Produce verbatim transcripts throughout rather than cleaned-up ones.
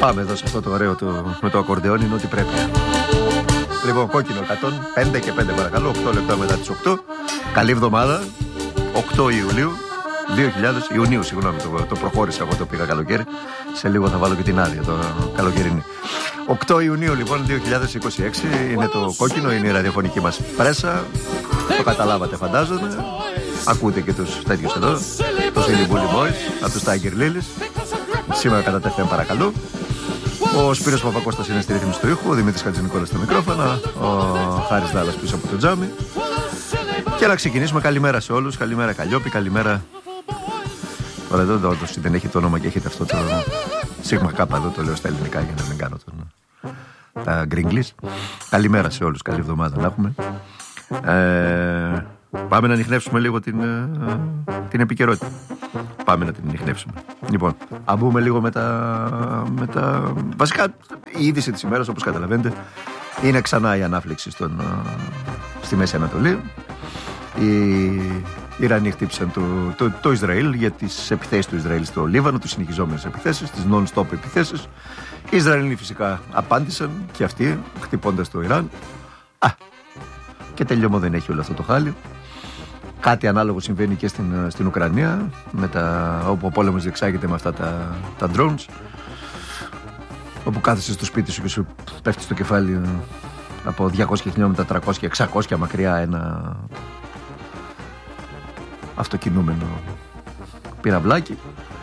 Πάμε εδώ σε αυτό το ωραίο το, με το ακορντεόν, είναι ό,τι πρέπει. Λοιπόν, κόκκινο εκατόν πέντε και πέντε παρακαλώ, οκτώ λεπτά μετά τις οκτώ. Καλή εβδομάδα, οκτώ Ιουλίου δύο χιλιάδες, Ιουνίου, συγγνώμη, το, το προχώρησα από το πήγα καλοκαίρι. Σε λίγο θα βάλω και την άδεια, το καλοκαιρινή. οκτώ Ιουνίου λοιπόν δύο χιλιάδες είκοσι έξι είναι το κόκκινο, είναι η ραδιοφωνική μας πρέσα. Το καταλάβατε φαντάζομαι. Ακούτε και τους τέτοιους εδώ, τους Silly Bully Boys, από τους Tiger Lilies. Σήμερα κατά τεφτέν παρακαλώ. Ο Σπύρος Παπακώστας είναι στη ρύθμιση του ήχου, ο Δημήτρης Χατζηνικόλας στα μικρόφωνα, ο Χάρης Δάλλας πίσω από το τζάμι. Και να ξεκινήσουμε. Καλημέρα σε όλους, καλημέρα Καλλιόπη, καλημέρα. Τώρα εδώ το, δεν έχει το όνομα και έχετε αυτό το σίγμα κάπα εδώ, το λέω στα ελληνικά για να μην κάνω τον, τα γκρίγκλις. Καλημέρα σε όλους, καλή εβδομάδα να έχουμε. Ε, πάμε να ανιχνεύσουμε λίγο την, την επικαιρότητα. Πάμε να την ανιχνεύσουμε. Λοιπόν, αν μπούμε λίγο με τα, με τα... Βασικά, η είδηση της ημέρας, όπως καταλαβαίνετε, είναι ξανά η ανάφλεξη στον, στη Μέση Ανατολή. Οι Ιρανοί χτύπησαν το, το, το Ισραήλ για τις επιθέσεις του Ισραήλ στο Λίβανο, τις συνεχιζόμενες επιθέσεις, τις non-stop επιθέσεις. Οι Ισραηλοί φυσικά απάντησαν και αυτοί, χτυπώντας το Ιράν. Α, και τελειώμα δεν έχει όλο αυτό το χάλι. Κάτι ανάλογο συμβαίνει και στην, στην Ουκρανία, με τα, όπου ο πόλεμος διεξάγεται με αυτά τα, τα drones, όπου κάθεσαι στο σπίτι σου και σου πέφτει στο κεφάλι από διακόσια χιλιόμετρα, τριακόσια, εξακόσια μακριά ένα αυτοκινούμενο πυραυλάκι.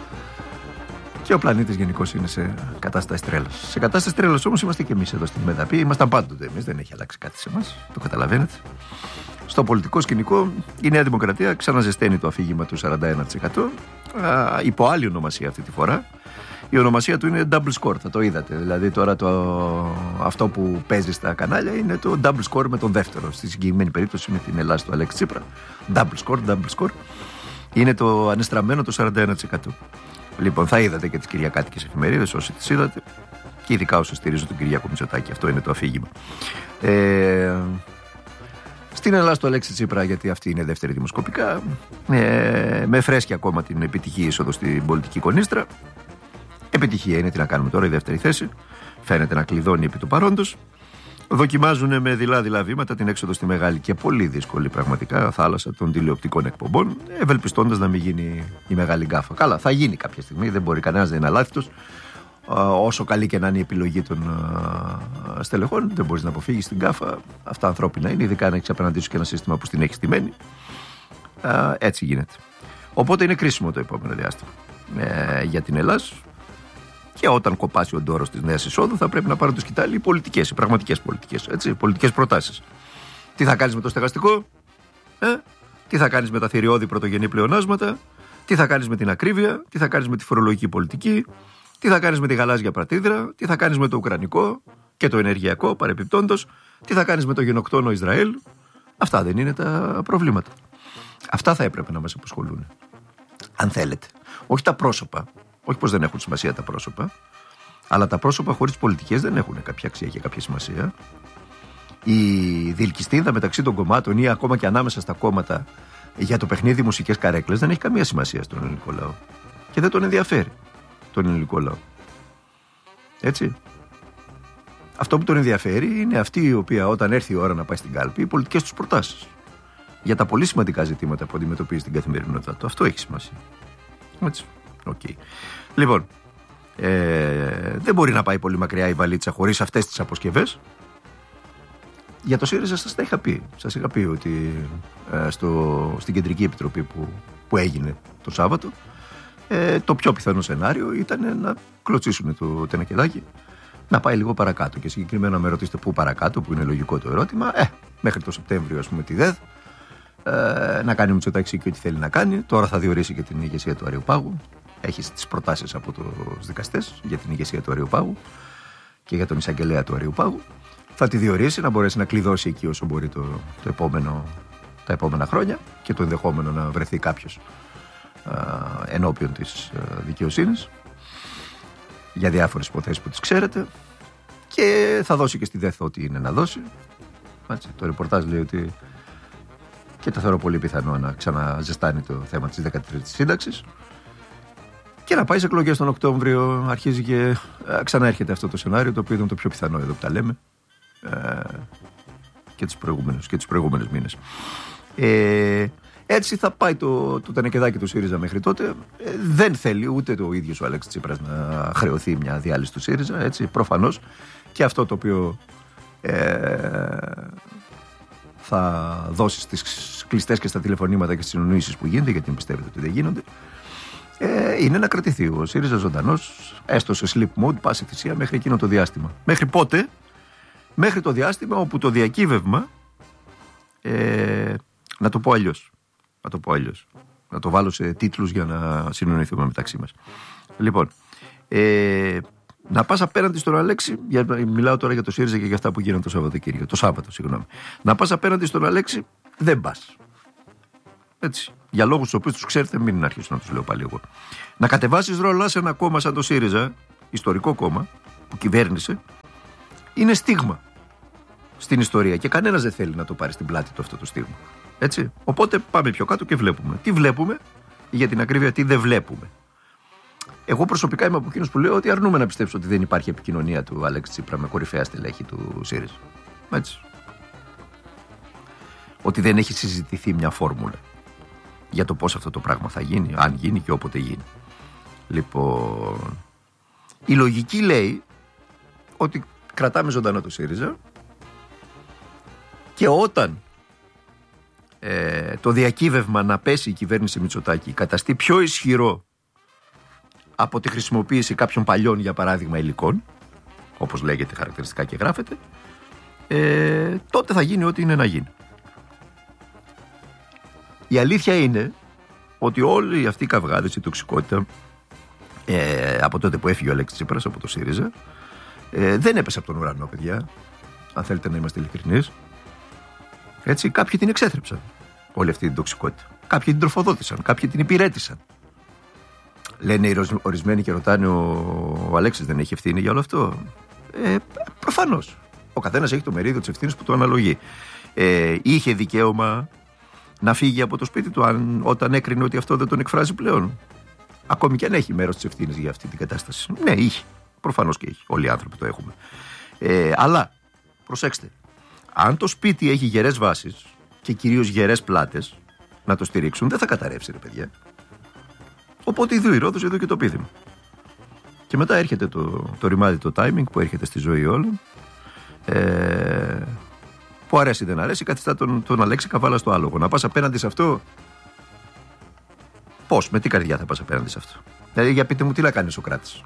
Και ο πλανήτης γενικώς είναι σε κατάσταση τρέλας. Σε κατάσταση τρέλας όμως είμαστε και εμείς εδώ στην ΜΕΔΑΠΗ. Ήμασταν πάντοτε εμείς, δεν έχει αλλάξει κάτι σε εμάς, το καταλαβαίνετε. Στο πολιτικό σκηνικό η Νέα Δημοκρατία ξαναζεσταίνει το αφήγημα του σαράντα ένα τοις εκατό, α, υπό άλλη ονομασία αυτή τη φορά. Η ονομασία του είναι double score, θα το είδατε. Δηλαδή τώρα το, αυτό που παίζει στα κανάλια είναι το double score με τον δεύτερο. Στη συγκεκριμένη περίπτωση με την Ελλάδα του Αλέξη Τσίπρα. Double score, double score. Είναι το ανεστραμμένο το σαράντα ένα τοις εκατό. Λοιπόν, θα είδατε και τις κυριακάτικες εφημερίδες όσοι τις είδατε. Και ειδικά όσοι στηρίζουν τον Κυριάκο Μητσοτάκη. Αυτό είναι το αφήγημα. Ε, Στην Ελλάδα του Αλέξη Τσίπρα, γιατί αυτή είναι δεύτερη δημοσκοπικά, ε, με φρέσκια ακόμα την επιτυχή είσοδο στην πολιτική κονίστρα. Επιτυχία είναι, τι να κάνουμε τώρα, η δεύτερη θέση. Φαίνεται να κλειδώνει επί του παρόντος. Δοκιμάζουν με δειλά-δειλά βήματα την έξοδο στη μεγάλη και πολύ δύσκολη πραγματικά θάλασσα των τηλεοπτικών εκπομπών, ευελπιστώντας να μην γίνει η μεγάλη γκάφα. Καλά, θα γίνει κάποια στιγμή, δεν μπορεί κανένας να είναι αλάθητος. Όσο καλή και να είναι η επιλογή των στελεχών, δεν μπορείς να αποφύγεις την γκάφα. Αυτά ανθρώπινα είναι, ειδικά αν έχεις απέναντί σου και ένα σύστημα που την έχει στημένη. Έτσι γίνεται. Οπότε είναι κρίσιμο το επόμενο διάστημα ε, για την Ελλάδα. Και όταν κοπάσει ο ντόρος της νέας εισόδου, θα πρέπει να πάρουν το σκητάλι οι πολιτικές, οι πραγματικές πολιτικές, έτσι, πολιτικές προτάσεις. Τι θα κάνεις με το στεγαστικό, ε? Τι θα κάνεις με τα θηριώδη πρωτογενή πλεονάσματα, τι θα κάνεις με την ακρίβεια, τι θα κάνεις με τη φορολογική πολιτική, τι θα κάνεις με τη γαλάζια πρατήδρα, τι θα κάνεις με το ουκρανικό και το ενεργειακό παρεπιπτόντος, τι θα κάνεις με το γενοκτόνο Ισραήλ. Αυτά δεν είναι τα προβλήματα. Αυτά θα έπρεπε να μας απασχολούν. Αν θέλετε. Όχι τα πρόσωπα. Όχι πως δεν έχουν σημασία τα πρόσωπα, αλλά τα πρόσωπα χωρίς πολιτικές δεν έχουν κάποια αξία και κάποια σημασία. Η διελκυστίδα μεταξύ των κομμάτων ή ακόμα και ανάμεσα στα κόμματα για το παιχνίδι μουσικές καρέκλες δεν έχει καμία σημασία στον ελληνικό λαό. Και δεν τον ενδιαφέρει τον ελληνικό λαό. Έτσι. Αυτό που τον ενδιαφέρει είναι αυτή η οποία όταν έρθει η ώρα να πάει στην κάλπη, οι πολιτικές τους προτάσεις για τα πολύ σημαντικά ζητήματα που αντιμετωπίζει την καθημερινότητα του. Αυτό έχει σημασία. Έτσι. Okay. Λοιπόν, ε, δεν μπορεί να πάει πολύ μακριά η βαλίτσα χωρίς αυτές τις αποσκευές. Για το ΣΥΡΙΖΑ σας τα είχα πει. Σας είχα πει ότι ε, στο, στην Κεντρική Επιτροπή που, που έγινε το Σάββατο, ε, το πιο πιθανό σενάριο ήταν να κλωτσίσουν το τενεκεδάκι, να πάει λίγο παρακάτω. Και συγκεκριμένα με ρωτήσετε πού παρακάτω, που είναι λογικό το ερώτημα. Ε, μέχρι το Σεπτέμβριο, ας πούμε, τη ΔΕΔ. Ε, να κάνει ο Μητσοτάκης και ό,τι θέλει να κάνει. Τώρα θα διορίσει και την ηγεσία του Αριοπάγου. Έχει τις προτάσεις από τους δικαστές για την ηγεσία του Αριοπάγου και για τον εισαγγελέα του Αριοπάγου. Θα τη διορίσει να μπορέσει να κλειδώσει εκεί όσο μπορεί το, το επόμενο, τα επόμενα χρόνια και το ενδεχόμενο να βρεθεί κάποιος α, ενώπιον της α, δικαιοσύνης για διάφορες υποθέσεις που τις ξέρετε, και θα δώσει και στη ΔΕΘ ό,τι είναι να δώσει. Έτσι, το ρεπορτάζ λέει ότι, και το θεωρώ πολύ πιθανό, να ξαναζεστάνει το θέμα της δέκατης τρίτης σύνταξης. Και να πάει σε εκλογές τον Οκτώβριο. Αρχίζει και ε, ξαναέρχεται αυτό το σενάριο, το οποίο ήταν το πιο πιθανό εδώ που τα λέμε ε, και τους προηγούμενους, και τους προηγούμενους μήνες. Ε, έτσι θα πάει το, το τανεκεδάκι του ΣΥΡΙΖΑ μέχρι τότε. Ε, δεν θέλει ούτε το ίδιος ο Αλέξης Τσίπρας να χρεωθεί μια διάλυση του ΣΥΡΙΖΑ. Έτσι, προφανώς. Και αυτό το οποίο ε, θα δώσει στις κλειστές και στα τηλεφωνήματα και στις συνονίσεις που γίνεται, γιατί πιστεύετε ότι δεν γίνονται, ε, είναι να κρατηθεί ο ΣΥΡΙΖΑ ζωντανός, έστω σε sleep mode, πάση θυσία, μέχρι εκείνο το διάστημα. Μέχρι πότε? Μέχρι το διάστημα όπου το διακύβευμα, ε, να το πω αλλιώς, να το πω αλλιώς, να το βάλω σε τίτλους για να συνονιθούμε μεταξύ μας. Λοιπόν, ε, να πας απέναντι στον Αλέξη, για, μιλάω τώρα για το ΣΥΡΙΖΑ και για αυτά που γίνονται το Σαββατοκύριακο, το Σάββατο, συγγνώμη. Να πας απέναντι στον Αλέξη, δεν πας. Έτσι. Για λόγους τους οποίους τους ξέρετε, μην αρχίσω να τους λέω πάλι εγώ. Να κατεβάσεις ρόλα σε ένα κόμμα σαν το ΣΥΡΙΖΑ, ιστορικό κόμμα, που κυβέρνησε, είναι στίγμα στην ιστορία και κανένας δεν θέλει να το πάρει στην πλάτη του αυτό το στίγμα. Έτσι. Οπότε πάμε πιο κάτω και βλέπουμε. Τι βλέπουμε, για την ακρίβεια, τι δεν βλέπουμε. Εγώ προσωπικά είμαι από εκείνους που λέω ότι αρνούμε να πιστέψω ότι δεν υπάρχει επικοινωνία του Αλέξη Τσίπρα με κορυφαία στελέχη του ΣΥΡΙΖΑ. Έτσι. Ότι δεν έχει συζητηθεί μια φόρμουλα για το πώς αυτό το πράγμα θα γίνει, αν γίνει και όποτε γίνει. Λοιπόν, η λογική λέει ότι κρατάμε ζωντανό το ΣΥΡΙΖΑ και όταν ε, το διακύβευμα να πέσει η κυβέρνηση Μητσοτάκη καταστεί πιο ισχυρό από τη χρησιμοποίηση κάποιων παλιών, για παράδειγμα, υλικών, όπως λέγεται χαρακτηριστικά και γράφεται, ε, τότε θα γίνει ό,τι είναι να γίνει. Η αλήθεια είναι ότι όλοι αυτοί οι καυγάδες, η τοξικότητα, ε, από τότε που έφυγε ο Αλέξης Τσίπρας από το ΣΥΡΙΖΑ, ε, δεν έπεσε από τον ουρανό, παιδιά, αν θέλετε να είμαστε ειλικρινείς. Έτσι, κάποιοι την εξέθρεψαν όλη αυτή την τοξικότητα. Κάποιοι την τροφοδότησαν, κάποιοι την υπηρέτησαν. Λένε οι ορισμένοι και ρωτάνε, ο, ο Αλέξης δεν έχει ευθύνη για όλο αυτό? Ε, προφανώς. Ο καθένας έχει το μερίδιο της ευθύνης που του αναλογεί. Ε, είχε δικαίωμα να φύγει από το σπίτι του αν, όταν έκρινε ότι αυτό δεν τον εκφράζει πλέον. Ακόμη και αν έχει μέρος της ευθύνης για αυτή την κατάσταση. Ναι, είχε. Προφανώς και έχει. Όλοι οι άνθρωποι το έχουμε. Ε, αλλά, προσέξτε, αν το σπίτι έχει γερές βάσεις και κυρίως γερές πλάτες να το στηρίξουν, δεν θα καταρρεύσει, ρε παιδιά. Οπότε ιδού η Ρόδος, εδώ και το πίδημα. Και μετά έρχεται το, το ρημάδι, το timing που έρχεται στη ζωή όλων. Ε, που αρέσει δεν αρέσει, καθιστά τον, τον Αλέξη καβάλα στο άλογο. Να πας απέναντι σε αυτό. Πώς, με τι καρδιά θα πας απέναντι σε αυτό? Δηλαδή, για πείτε μου, τι να κάνει ο Σωκράτης?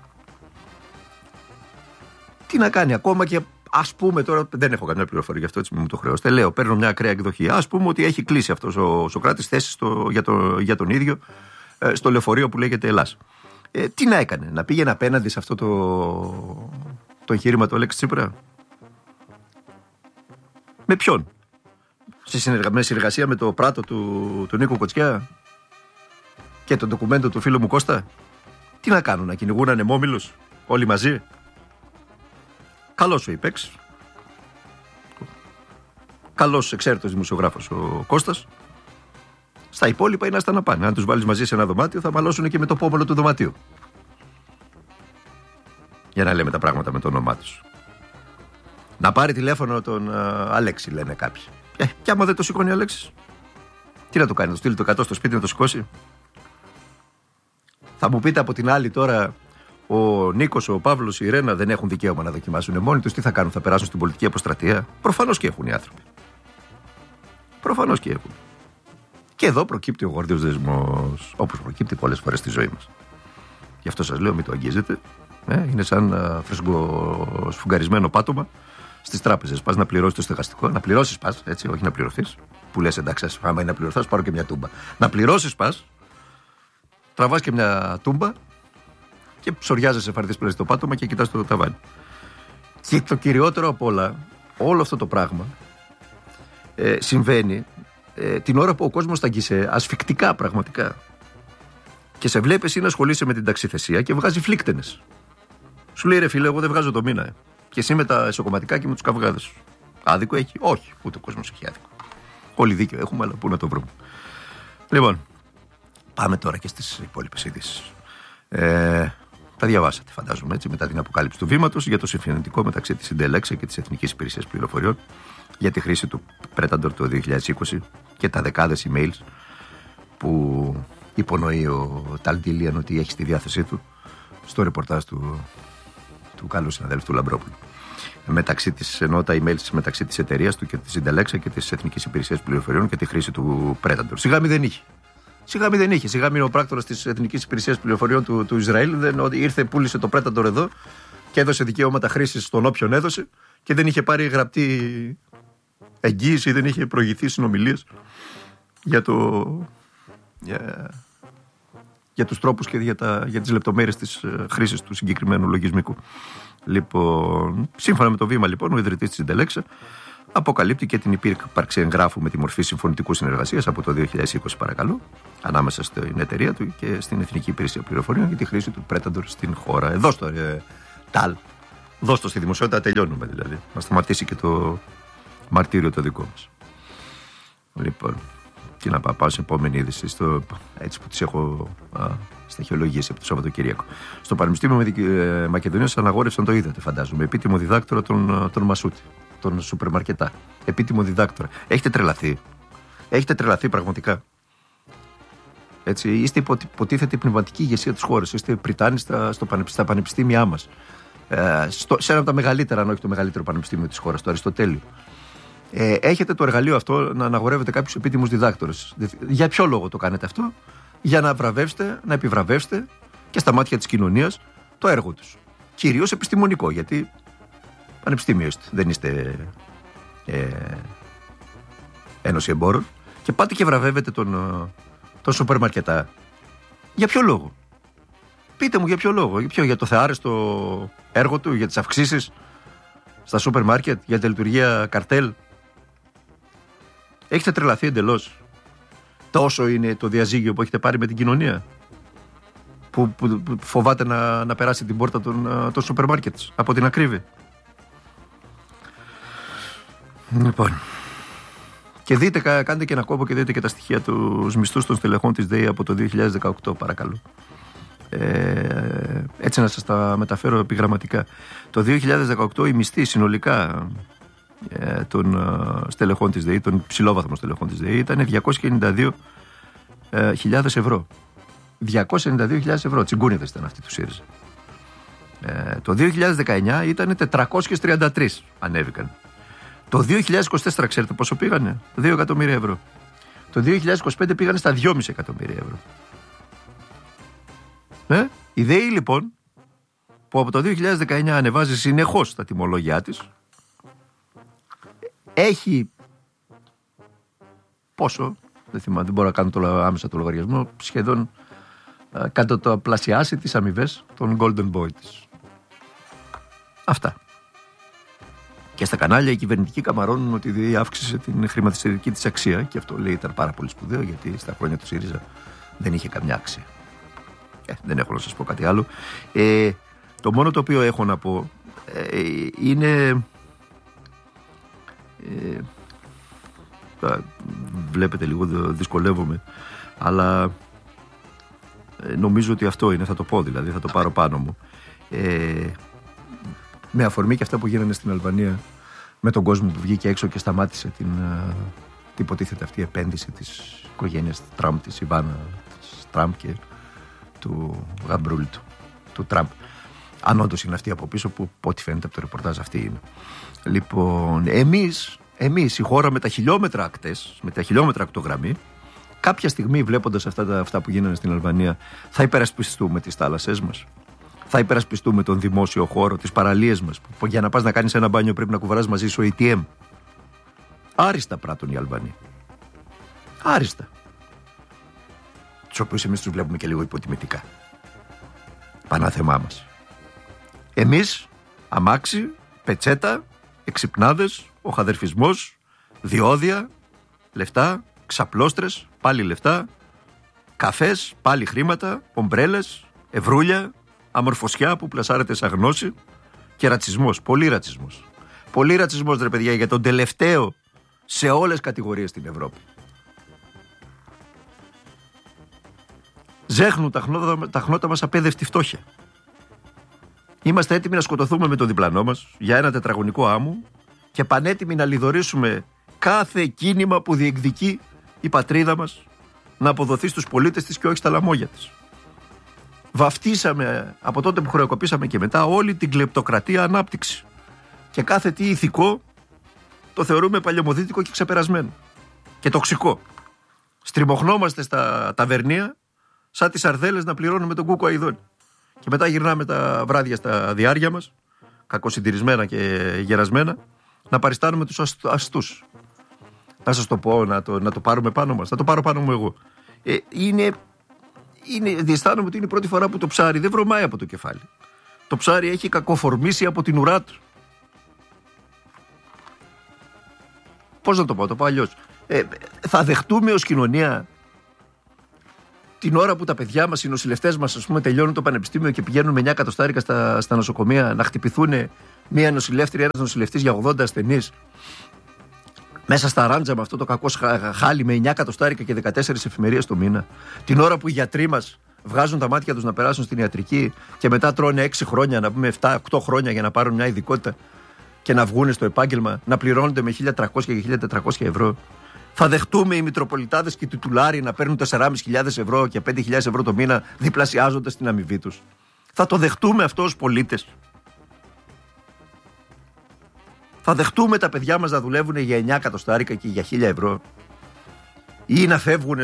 Τι να κάνει, ακόμα και ας πούμε τώρα, δεν έχω καμιά πληροφορία γι' αυτό, έτσι μου το χρεώστε. Λέω, παίρνω μια ακραία εκδοχή. Ας πούμε ότι έχει κλείσει αυτός ο Σωκράτης θέση στο, για, το, για τον ίδιο στο λεωφορείο που λέγεται Ελλάς. Ε, τι να έκανε, να πήγαινε απέναντι σε αυτό το, το εγχείρημα του Αλέξη Τσίπρα? Με ποιον? Σε συνεργα... με συνεργασία με το πράτο του, του Νίκου Κοτσιά και το ντοκουμέντο του φίλου μου Κώστα? Τι να κάνουν, να κυνηγούν ανεμόμυλους όλοι μαζί? Καλός ο Ιπέξ, καλός εξαίρετος δημοσιογράφος ο Κώστας. Στα υπόλοιπα είναι άστα να πάνε. Αν τους βάλεις μαζί σε ένα δωμάτιο, θα μαλώσουν και με το πόμολο του δωματίου. Για να λέμε τα πράγματα με το όνομά τους. Να πάρει τηλέφωνο τον uh, Αλέξη, λένε κάποιοι. Ε, και άμα δεν το σηκώνει ο Αλέξης, τι να το κάνει, να το στείλει το εκατό στο σπίτι να το σηκώσει? Θα μου πείτε από την άλλη τώρα, ο Νίκος, ο Παύλος, η Ρένα δεν έχουν δικαίωμα να δοκιμάσουν μόνοι τους? Τι θα κάνουν, θα περάσουν στην πολιτική αποστρατεία? Προφανώς και έχουν οι άνθρωποι. Προφανώς και έχουν. Και εδώ προκύπτει ο γόρδιος δεσμός, όπως προκύπτει πολλές φορές στη ζωή μας. Γι' αυτό σας λέω, μην το αγγίζετε. Ε, είναι σαν uh, φρεσκοσφουγγαρισμένο πάτωμα στις τράπεζες. Πας να πληρώσεις το στεγαστικό, να πληρώσεις πας, έτσι, όχι να πληρωθείς. Που λες, εντάξει, άμα είναι να πληρωθάς, πάρω και μια τούμπα. Να πληρώσεις πας, τραβάς και μια τούμπα και ψωριάζεσαι φαρτίς πλέον στο πάτωμα και κοιτάς το ταβάνι. Και το κυριότερο απ' όλα, όλο αυτό το πράγμα ε, συμβαίνει ε, την ώρα που ο κόσμος θα αγγίσε ασφικτικά πραγματικά. Και σε βλέπει εσύ να ασχολείσαι με την ταξιθεσία και βγάζει φλίκτενες. Σου λέει, ρε φίλε, εγώ δεν βγάζω το μήνα. Ε. Και εσύ με τα εσωκομματικά και με τους καυγάδες σου. Άδικο έχει? Όχι, ούτε ο κόσμος έχει άδικο. Όλοι δίκιο έχουμε, αλλά πού να το βρούμε. Λοιπόν, πάμε τώρα και στις υπόλοιπες ειδήσεις. Ε, τα διαβάσατε, φαντάζομαι, έτσι, μετά την αποκάλυψη του βήματος για το συμφωνητικό μεταξύ της Συντελέξα και της Εθνικής Υπηρεσίας Πληροφοριών για τη χρήση του Predator το δύο χιλιάδες είκοσι και τα δεκάδες emails που υπονοεί ο Ταλντιλίαν ότι έχει στη διάθεσή του στο ρεπορτάζ του, του καλού συναδέλφου του Λαμπρόπουλου. Μεταξύ της, ενώ τα emails μεταξύ της εταιρείας του και της Συντελέξα και της Εθνικής Υπηρεσίας Πληροφοριών και τη χρήση του Predator. Σιγά μη δεν είχε. Σιγά μη δεν είχε. Σιγά μη ο πράκτορας της Εθνικής Υπηρεσίας Πληροφοριών του, του Ισραήλ δεν, ήρθε, πούλησε το Predator εδώ και έδωσε δικαιώματα χρήσης στον όποιον έδωσε και δεν είχε πάρει γραπτή εγγύηση, δεν είχε προηγηθεί συνομιλίες για, το, για, για τους τρόπους και για, τα, για τις λεπτομέρειες της χρήσης του συγκεκριμένου λογισμικού. Λοιπόν, σύμφωνα με το βήμα, λοιπόν, ο ιδρυτής της Συντελέξα αποκαλύπτει και την ύπαρξη εγγράφου με τη μορφή συμφωνητικού συνεργασίας από το δύο χιλιάδες είκοσι, παρακαλώ, ανάμεσα στην εταιρεία του και στην Εθνική Υπηρεσία Πληροφοριών για τη χρήση του Predator στην χώρα. Εδώ στο ε, Ταλ. Δώσ' το στη δημοσιότητα, τελειώνουμε δηλαδή. Να σταματήσει και το μαρτύριο το δικό μας. Λοιπόν, τι να πάω, πάω στην επόμενη είδηση, στο, έτσι που τις έχω α, στοιχειολογήσει από το Σαββατοκύριακο. Στο Πανεπιστήμιο ε, Μακεδονίας αναγόρευσαν, το είδατε φαντάζομαι, επίτιμο διδάκτορα τον, τον Μασούτη, τον σούπερ μαρκετά. Επίτιμο διδάκτορα. Έχετε τρελαθεί. Έχετε τρελαθεί πραγματικά. Έτσι, είστε υποτίθεται η πνευματική ηγεσία της χώρας. Είστε πριτάνοι στα, στο πανεπιστήμια, στα πανεπιστήμια μας. Ε, στο, σε ένα από τα μεγαλύτερα, αν όχι το μεγαλύτερο πανεπιστήμιο της χώρας, το Αριστοτέλειο. Ε, έχετε το εργαλείο αυτό να αναγορεύετε κάποιους επίτιμους διδάκτορες. Για ποιο λόγο το κάνετε αυτό? Για να βραβεύσετε, να επιβραβεύσετε και στα μάτια της κοινωνίας το έργο τους. Κυρίως επιστημονικό, γιατί πανεπιστήμιο είστε, δεν είστε ε, ένωση εμπόρων. Και πάτε και βραβεύετε τον, τον σούπερ μαρκετά. Για ποιο λόγο? Πείτε μου για ποιο λόγο? Για, ποιο, για το θεάρεστο έργο του, για τις αυξήσεις στα σούπερ μάρκετ, για τη λειτουργία καρτέλ? Έχετε τρελαθεί εντελώς? Τόσο είναι το διαζύγιο που έχετε πάρει με την κοινωνία, που, που, που φοβάται να, να περάσει την πόρτα των, των σούπερ μάρκετ από την ακρίβεια. Λοιπόν, και δείτε, κάντε και ένα κόπο και δείτε και τα στοιχεία του μισθούς των στελεχών της ΔΕΗ από το δύο χιλιάδες δεκαοκτώ, παρακαλώ. Ε, έτσι να σας τα μεταφέρω επιγραμματικά. Το δύο χιλιάδες δεκαοκτώ οι μισθοί συνολικά ε, των ε, στελεχών της ΔΕΗ, των ψηλόβαθμων στελεχών της ΔΕΗ, ήταν διακόσιες ενενήντα δύο χιλιάδες ευρώ. διακόσιες ενενήντα δύο χιλιάδες ευρώ. Τσιγκούνιδες ήταν αυτοί του ΣΥΡΙΖΑ. Ε, το δύο χιλιάδες δεκαεννιά ήταν τετρακόσιες τριάντα τρία, ανέβηκαν. Το δύο χιλιάδες είκοσι τέσσερα ξέρετε πόσο πήγανε? δύο εκατομμύρια ευρώ. Το δύο χιλιάδες είκοσι πέντε πήγανε στα δυόμισι εκατομμύρια ευρώ. Ε, η ΔΕΗ λοιπόν, που από το δύο χιλιάδες δεκαεννιά ανεβάζει συνεχώς τα τιμολόγια της, έχει πόσο, δεν θυμάμαι, δεν μπορώ να κάνω το, άμεσα το λογαριασμό, σχεδόν ε, κάτω το πλασιάσει τις αμοιβές των Golden Boy της. Αυτά. Και στα κανάλια οι κυβερνητικοί καμαρώνουν ότι η ΔΕΗ αύξησε την χρηματιστηρική της αξία, και αυτό λέει ήταν πάρα πολύ σπουδαίο, γιατί στα χρόνια του ΣΥΡΙΖΑ δεν είχε καμιά αξία. Ε, δεν έχω να σας πω κάτι άλλο. Ε, το μόνο το οποίο έχω να πω ε, είναι ε, ε, βλέπετε λίγο δυσκολεύομαι, αλλά ε, νομίζω ότι αυτό είναι, θα το πω δηλαδή, θα το πάρω πάνω μου. Ε, με αφορμή και αυτά που γίνανε στην Αλβανία με τον κόσμο που βγήκε έξω και σταμάτησε την, uh, την υποτίθεται αυτή η επένδυση της οικογένειας Τραμπ, της Ιβάνα της Τραμπ και του γαμπρούλη του, του Τραμπ. Αν όντως είναι αυτή από πίσω, που ό,τι φαίνεται από το ρεπορτάζ αυτή είναι. Λοιπόν, εμείς, εμείς η χώρα με τα χιλιόμετρα ακτές, με τα χιλιόμετρα ακτογραμμή, κάποια στιγμή βλέποντας αυτά, τα, αυτά που γίνανε στην Αλβανία, θα υπερασπιστούμε τις θάλασσές μας? Θα υπερασπιστούμε τον δημόσιο χώρο, τις παραλίες μας, που για να πας να κάνεις ένα μπάνιο πρέπει να κουβαράς μαζί σου έι τι εμ? Άριστα πράττουν οι Αλβανοί. Άριστα. Τους οποίους εμείς τους βλέπουμε και λίγο υποτιμητικά. Πανάθεμά μας. Εμείς, αμάξι, πετσέτα, εξυπνάδες, οχαδερφισμός, διόδια, λεφτά, ξαπλώστρες, πάλι λεφτά, καφές, πάλι χρήματα, ομπρέλες, ευρούλια, αμορφωσιά που πλασάρεται σαν γνώση, και ρατσισμός, πολύ ρατσισμός. Πολύ ρατσισμός, ρε παιδιά, για τον τελευταίο σε όλες τις κατηγορίες στην Ευρώπη. Ζέχνουν τα χνότα, τα χνότα μας απέδευτη φτώχεια. Είμαστε έτοιμοι να σκοτωθούμε με το διπλανό μας για ένα τετραγωνικό άμμο και πανέτοιμοι να λιδωρήσουμε κάθε κίνημα που διεκδικεί η πατρίδα μας να αποδοθεί στους πολίτες της και όχι στα λαμόγια της. Βαφτίσαμε από τότε που χρεοκοπήσαμε και μετά όλη την κλεπτοκρατία ανάπτυξη. Και κάθε τι ηθικό το θεωρούμε παλαιομοδίτικο και ξεπερασμένο. Και τοξικό. Στριμωχνόμαστε στα ταβερνία σαν τις αρδέλες να πληρώνουμε τον κούκο αηδόνι. Και μετά γυρνάμε τα βράδια στα διάρια μας, κακοσυντηρισμένα και γερασμένα, να παριστάνουμε τους αστούς. Να σας το πω, να το, να το πάρουμε πάνω μας. Θα το πάρω πάνω μου εγώ. Ε, είναι, είναι, διαισθάνομαι ότι είναι η πρώτη φορά που το ψάρι δεν βρωμάει από το κεφάλι. Το ψάρι έχει κακοφορμήσει από την ουρά του. Πώς να το πω, το πω αλλιώς. Ε, θα δεχτούμε ως κοινωνία την ώρα που τα παιδιά μας, οι νοσηλευτές μας, ας πούμε, τελειώνουν το πανεπιστήμιο και πηγαίνουν με εννιά εκατοστάρικα στα, στα νοσοκομεία να χτυπηθούν μία νοσηλεύτρια, ένας νοσηλευτής για ογδόντα ασθενείς μέσα στα ράντζα με αυτό το κακό χάλι με εννιά εκατοστάρικα και δεκατέσσερις εφημερίες το μήνα. Την ώρα που οι γιατροί μας βγάζουν τα μάτια τους να περάσουν στην ιατρική και μετά τρώνε έξι χρόνια, να πούμε επτά οκτώ χρόνια για να πάρουν μια ειδικότητα και να βγουν στο επάγγελμα, να πληρώνονται με χίλια τριακόσια και χίλια τετρακόσια ευρώ. Θα δεχτούμε οι μητροπολιτάδες και οι τιτουλάροι να παίρνουν τέσσερις χιλιάδες πεντακόσια ευρώ και πέντε χιλιάδες ευρώ το μήνα, διπλασιάζοντας την αμοιβή τους. Θα το δεχτούμε αυτό ως πολίτες? Θα δεχτούμε τα παιδιά μας να δουλεύουν για εννιά εκατοστάρικα και για χίλια ευρώ? Ή να φεύγουν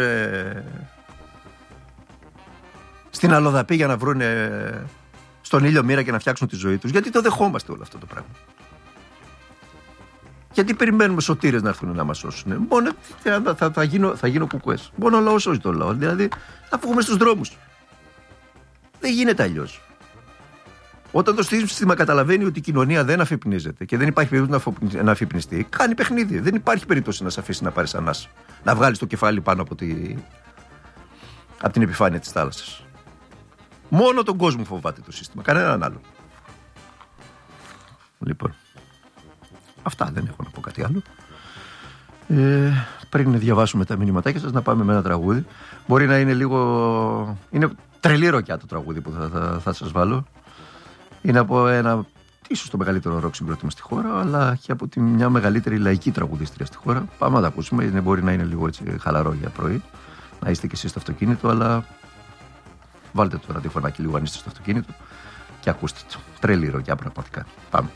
στην αλλοδαπή για να βρουν στον ήλιο μοίρα και να φτιάξουν τη ζωή τους? Γιατί το δεχόμαστε όλο αυτό το πράγμα? Γιατί περιμένουμε σωτήρες να έρθουν να μας σώσουν? Μόνο θα, θα, θα, γίνω, θα γίνω κουκουές. Μόνο ο λαός σώζει τον λαό. Δηλαδή θα βγούμε στους δρόμους. Δεν γίνεται αλλιώς. Όταν το σύστημα καταλαβαίνει ότι η κοινωνία δεν αφυπνίζεται και δεν υπάρχει περίπτωση να αφυπνιστεί, κάνει παιχνίδι. Δεν υπάρχει περίπτωση να σε αφήσει να πάρεις ανάσα. Να βγάλεις το κεφάλι πάνω από, τη... από την επιφάνεια της θάλασσας. Μόνο τον κόσμο φοβάται το σύστημα. Κανέναν άλλο. Λοιπόν. Αυτά, δεν έχω να πω κάτι άλλο. Ε, πριν διαβάσουμε τα μηνύματάκια σας, να πάμε με ένα τραγούδι. Μπορεί να είναι λίγο... Είναι τρελή ροκιά το τραγούδι που θα, θα, θα σας βάλω. Είναι από ένα, ίσως το μεγαλύτερο ροκ συγκρότημα στη χώρα, αλλά και από τη, μια μεγαλύτερη λαϊκή τραγουδίστρια στη χώρα. Πάμε να τα ακούσουμε. Είναι, μπορεί να είναι λίγο έτσι χαλαρό για πρωί, να είστε κι εσείς στο αυτοκίνητο, αλλά βάλτε το ραδιοφωνάκι λίγο αν είστε στο αυτοκίνητο και ακούστε το. Τρελή ροκιά πραγματικά. Πάμε.